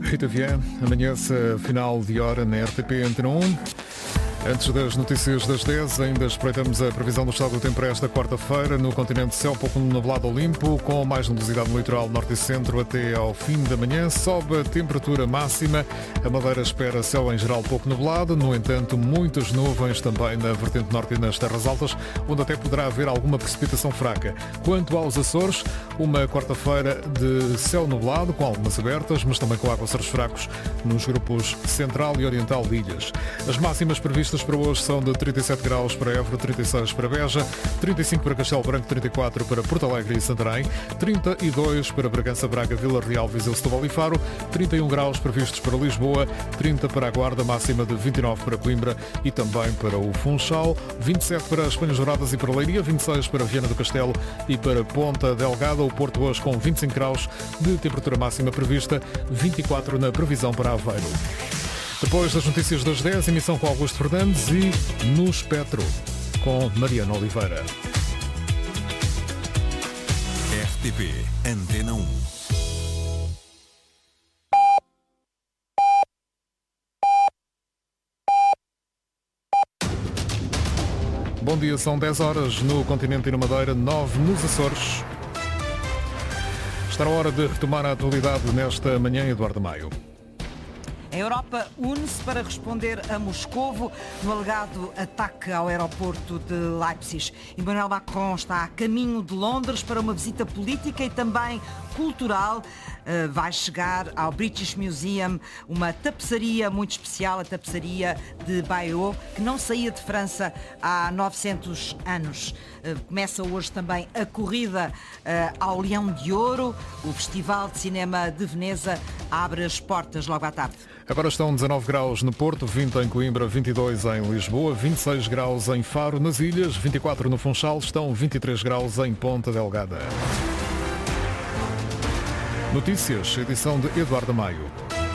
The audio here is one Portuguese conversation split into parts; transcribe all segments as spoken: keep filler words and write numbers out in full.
Rita Vian, amanhece final de hora na R T P Antena um. Antes das notícias das dez, ainda espreitamos a previsão do estado do tempo para esta quarta-feira. No continente, céu pouco nublado ou limpo, com mais nebulosidade no litoral norte e centro até ao fim da manhã. Sobe a temperatura máxima. A Madeira espera céu em geral pouco nublado. No entanto, muitas nuvens também na vertente norte e nas terras altas, onde até poderá haver alguma precipitação fraca. Quanto aos Açores, uma quarta-feira de céu nublado, com algumas abertas, mas também com aguaceiros fracos nos grupos central e oriental de ilhas. As máximas previstas para hoje são de trinta e sete graus para Évora, trinta e seis para Beja, trinta e cinco para Castelo Branco, trinta e quatro para Porto Alegre e Santarém, trinta e dois para Bragança, Braga, Vila Real, Viseu, Setúbal e Faro, trinta e um graus previstos para Lisboa, trinta para a Guarda, máxima de vinte e nove para Coimbra e também para o Funchal, vinte e sete para as Penhas Douradas e para Leiria, vinte e seis para Viana do Castelo e para Ponta Delgada. O Porto hoje com vinte e cinco graus de temperatura máxima prevista, vinte e quatro na previsão para Aveiro. Depois das notícias das dez, emissão com Augusto Fernandes e No Espectro, com Mariana Oliveira. R T P Antena um. Bom dia, são dez horas no continente e na Madeira, nove nos Açores. Está na hora de retomar a atualidade nesta manhã, Eduardo Maio. A Europa une-se para responder a Moscovo no alegado ataque ao aeroporto de Leipzig. Emmanuel Macron está a caminho de Londres para uma visita política e também cultural. Uh, vai chegar ao British Museum uma tapeçaria muito especial, a tapeçaria de Bayeux, que não saía de França há novecentos anos. Uh, começa hoje também a corrida uh, ao Leão de Ouro. O Festival de Cinema de Veneza abre as portas logo à tarde. Agora estão dezanove graus no Porto, vinte em Coimbra, vinte e dois em Lisboa, vinte e seis graus em Faro, nas Ilhas, vinte e quatro no Funchal, estão vinte e três graus em Ponta Delgada. Notícias, edição de Eduardo Maio.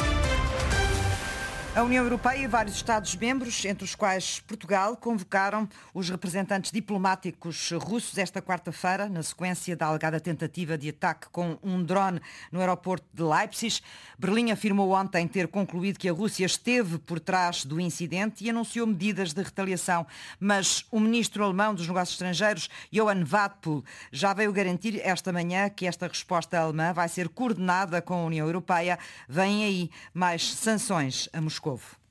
A União Europeia e vários Estados-membros, entre os quais Portugal, convocaram os representantes diplomáticos russos esta quarta-feira, na sequência da alegada tentativa de ataque com um drone no aeroporto de Leipzig. Berlim afirmou ontem ter concluído que a Rússia esteve por trás do incidente e anunciou medidas de retaliação. Mas o ministro alemão dos Negócios Estrangeiros, Johann Wadephul, já veio garantir esta manhã que esta resposta alemã vai ser coordenada com a União Europeia. Vêm aí mais sanções a Moscou.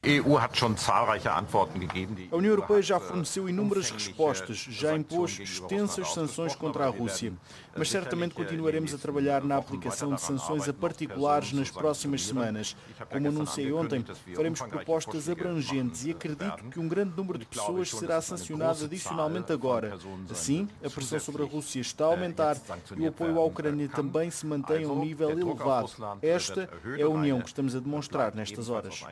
A União Europeia já forneceu inúmeras respostas, já impôs extensas sanções contra a Rússia, mas certamente continuaremos a trabalhar na aplicação de sanções a particulares nas próximas semanas. Como anunciei ontem, faremos propostas abrangentes e acredito que um grande número de pessoas será sancionado adicionalmente agora. Assim, a pressão sobre a Rússia está a aumentar e o apoio à Ucrânia também se mantém a um nível elevado. Esta é a união que estamos a demonstrar nestas horas.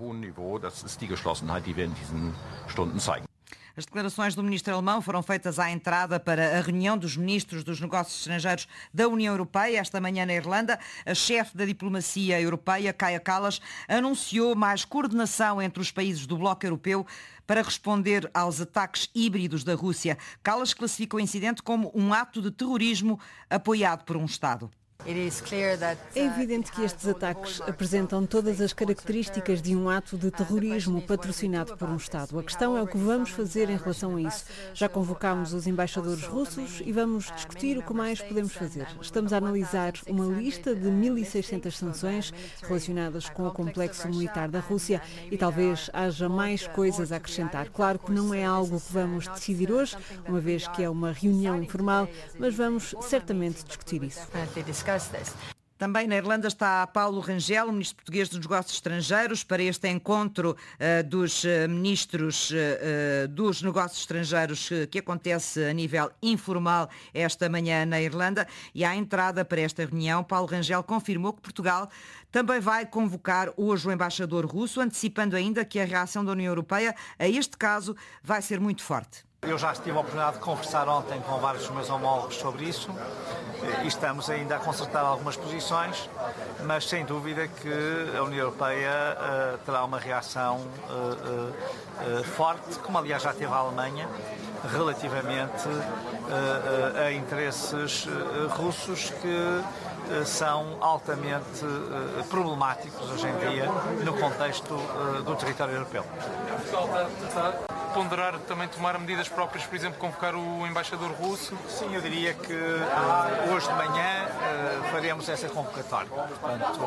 As declarações do ministro alemão foram feitas à entrada para a reunião dos ministros dos negócios estrangeiros da União Europeia esta manhã na Irlanda. A chefe da diplomacia europeia, Kaja Kallas, anunciou mais coordenação entre os países do bloco europeu para responder aos ataques híbridos da Rússia. Kallas classificou o incidente como um ato de terrorismo apoiado por um Estado. É evidente que estes ataques apresentam todas as características de um ato de terrorismo patrocinado por um Estado. A questão é o que vamos fazer em relação a isso. Já convocámos os embaixadores russos e vamos discutir o que mais podemos fazer. Estamos a analisar uma lista de mil e seiscentas sanções relacionadas com o complexo militar da Rússia e talvez haja mais coisas a acrescentar. Claro que não é algo que vamos decidir hoje, uma vez que é uma reunião informal, mas vamos certamente discutir isso. Também na Irlanda está Paulo Rangel, ministro português dos Negócios Estrangeiros, para este encontro uh, dos uh, ministros uh, dos Negócios Estrangeiros uh, que acontece a nível informal esta manhã na Irlanda. E à entrada para esta reunião, Paulo Rangel confirmou que Portugal também vai convocar hoje o embaixador russo, antecipando ainda que a reação da União Europeia a este caso vai ser muito forte. Eu já tive a oportunidade de conversar ontem com vários dos meus homólogos sobre isso e estamos ainda a concertar algumas posições, mas sem dúvida que a União Europeia uh, terá uma reação uh, uh, uh, forte, como aliás já teve a Alemanha, relativamente uh, a interesses uh, russos que uh, são altamente uh, problemáticos hoje em dia no contexto uh, do território europeu. Portugal está a ponderar também tomar medidas próprias, por exemplo, convocar o embaixador russo? Sim, eu diria que uh, hoje de manhã uh, faremos essa convocatória. Portanto,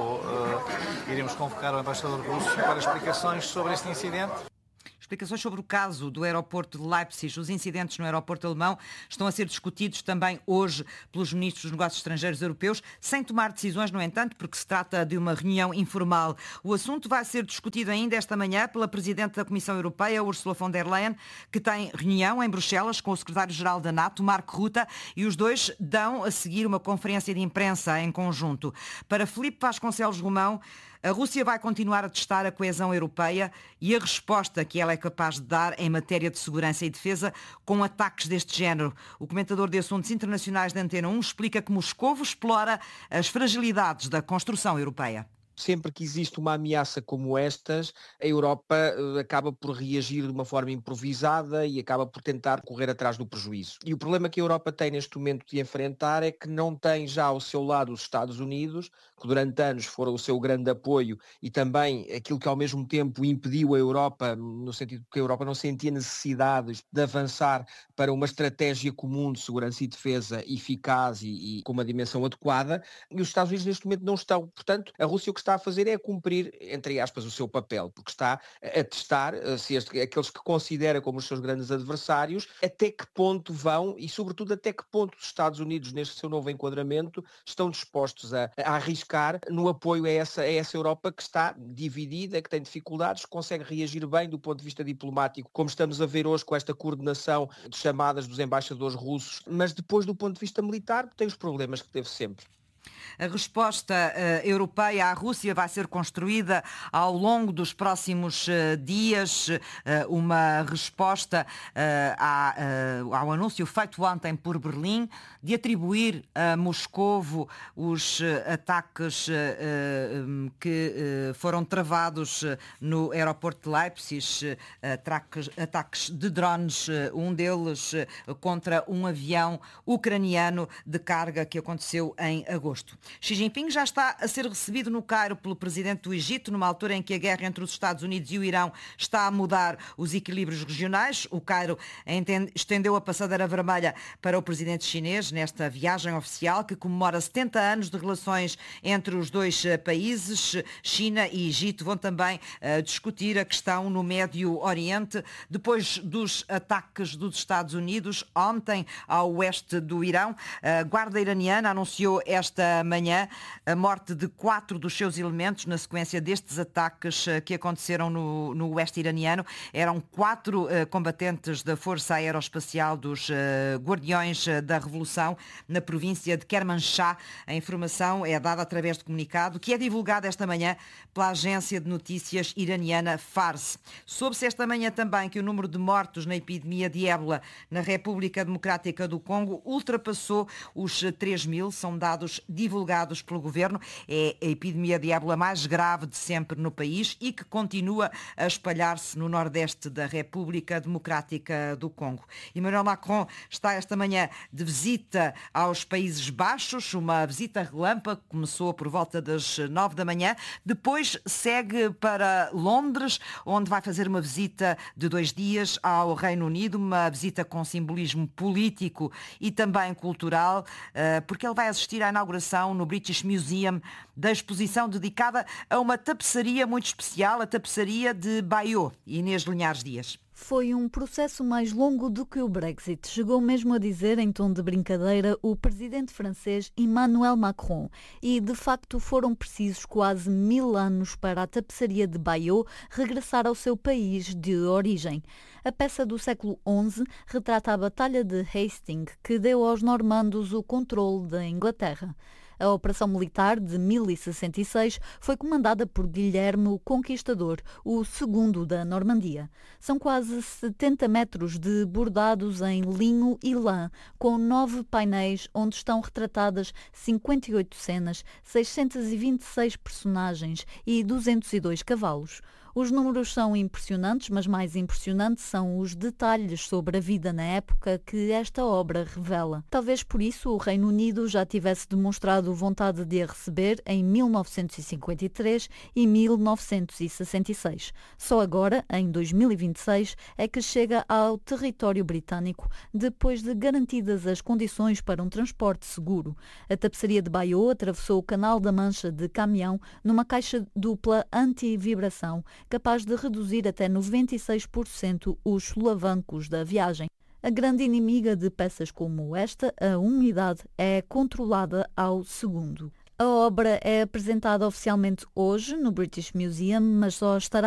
uh, iremos convocar o embaixador russo para explicações sobre este incidente. Explicações sobre o caso do aeroporto de Leipzig. Os incidentes no aeroporto alemão estão a ser discutidos também hoje pelos ministros dos negócios estrangeiros europeus, sem tomar decisões, no entanto, porque se trata de uma reunião informal. O assunto vai ser discutido ainda esta manhã pela Presidente da Comissão Europeia, Ursula von der Leyen, que tem reunião em Bruxelas com o Secretário-Geral da NATO, Mark Rutte, e os dois dão a seguir uma conferência de imprensa em conjunto. Para Filipe Vasconcelos Romão, a Rússia vai continuar a testar a coesão europeia e a resposta que ela é capaz de dar em matéria de segurança e defesa com ataques deste género. O comentador de assuntos internacionais da Antena um explica que Moscovo explora as fragilidades da construção europeia. Sempre que existe uma ameaça como estas, a Europa acaba por reagir de uma forma improvisada e acaba por tentar correr atrás do prejuízo. E o problema que a Europa tem neste momento de enfrentar é que não tem já ao seu lado os Estados Unidos, que durante anos foram o seu grande apoio, e também aquilo que ao mesmo tempo impediu a Europa, no sentido que a Europa não sentia necessidade de avançar para uma estratégia comum de segurança e defesa eficaz e, e com uma dimensão adequada, e os Estados Unidos neste momento não estão. Portanto, a Rússia o que está a fazer é cumprir, entre aspas, o seu papel, porque está a testar se este, aqueles que considera como os seus grandes adversários, até que ponto vão e, sobretudo, até que ponto os Estados Unidos, neste seu novo enquadramento, estão dispostos a, a arriscar no apoio a essa, a essa Europa que está dividida, que tem dificuldades, que consegue reagir bem do ponto de vista diplomático, como estamos a ver hoje com esta coordenação de chamadas dos embaixadores russos, mas depois do ponto de vista militar tem os problemas que teve sempre. A resposta uh, europeia à Rússia vai ser construída ao longo dos próximos uh, dias, uh, uma resposta uh, à, uh, ao anúncio feito ontem por Berlim de atribuir a Moscovo os uh, ataques uh, uh, que uh, foram travados uh, no aeroporto de Leipzig, uh, ataques, ataques de drones, uh, um deles uh, contra um avião ucraniano de carga que aconteceu em agosto. Xi Jinping já está a ser recebido no Cairo pelo presidente do Egito, numa altura em que a guerra entre os Estados Unidos e o Irão está a mudar os equilíbrios regionais. O Cairo estendeu a passadeira vermelha para o presidente chinês nesta viagem oficial que comemora setenta anos de relações entre os dois países. China e Egito vão também uh, discutir a questão no Médio Oriente, depois dos ataques dos Estados Unidos ontem ao oeste do Irão. A Guarda Iraniana anunciou esta manhã a morte de quatro dos seus elementos na sequência destes ataques que aconteceram no, no oeste iraniano. Eram quatro uh, combatentes da Força Aeroespacial dos uh, Guardiões da Revolução na província de Kermanshah. A informação é dada através de comunicado que é divulgado esta manhã pela agência de notícias iraniana Fars. Soube-se esta manhã também que o número de mortos na epidemia de ébola na República Democrática do Congo ultrapassou os três mil. São dados divulgados pelo governo. É a epidemia de ébola mais grave de sempre no país e que continua a espalhar-se no nordeste da República Democrática do Congo. Emmanuel Macron está esta manhã de visita aos Países Baixos, uma visita relâmpago, começou por volta das nove da manhã, depois segue para Londres, onde vai fazer uma visita de dois dias ao Reino Unido, uma visita com simbolismo político e também cultural, porque ele vai assistir à inauguração no British Museum da exposição dedicada a uma tapeçaria muito especial, a tapeçaria de Bayeux. Inês Linhares Dias. Foi um processo mais longo do que o Brexit. Chegou mesmo a dizer, em tom de brincadeira, o presidente francês Emmanuel Macron. E, de facto, foram precisos quase mil anos para a tapeçaria de Bayeux regressar ao seu país de origem. A peça do século onze retrata a Batalha de Hastings, que deu aos normandos o controle da Inglaterra. A operação militar de mil e sessenta e seis foi comandada por Guilherme o Conquistador, o segundo da Normandia. São quase setenta metros de bordados em linho e lã, com nove painéis onde estão retratadas cinquenta e oito cenas, seiscentos e vinte e seis personagens e duzentos e dois cavalos. Os números são impressionantes, mas mais impressionantes são os detalhes sobre a vida na época que esta obra revela. Talvez por isso o Reino Unido já tivesse demonstrado vontade de a receber em mil novecentos e cinquenta e três e mil novecentos e sessenta e seis. Só agora, em dois mil e vinte e seis, é que chega ao território britânico, depois de garantidas as condições para um transporte seguro. A tapeçaria de Bayeux atravessou o Canal da Mancha de caminhão numa caixa dupla anti-vibração, capaz de reduzir até noventa e seis por cento os solavancos da viagem. A grande inimiga de peças como esta, a umidade, é controlada ao segundo. A obra é apresentada oficialmente hoje no British Museum, mas só estará